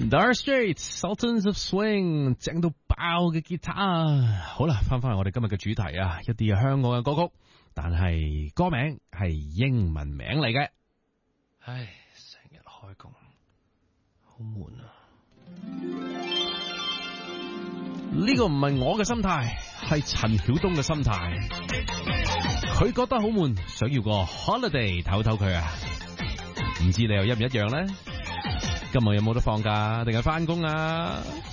Dire Straits Sultans of Swing 正到爆嘅吉他。好啦，翻返嚟我哋今日嘅主題啊，一啲香港嘅歌曲，但係歌名係英文名嚟嘅。 唉，成日開工好悶啊。 呢個唔係我嘅心態，係陳曉東嘅心態。佢覺得好悶，想要個 holiday 唞唞佢啊。唔知你又一唔一樣呢？今日有冇得放假定係返工啊？